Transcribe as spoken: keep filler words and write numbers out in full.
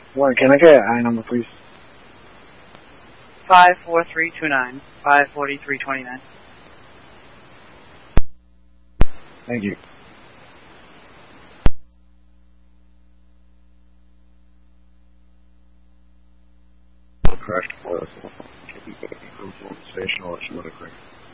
What, can I get an I number, please? five four three two nine, five forty-three twenty-nine. Thank you. Correct. Station or